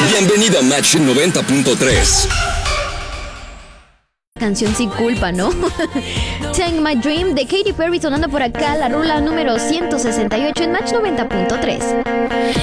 Bienvenido a Match 90.3. Canción sin culpa, ¿no? Take My Dream de Katy Perry sonando por acá, la rula número 168 en Match 90.3.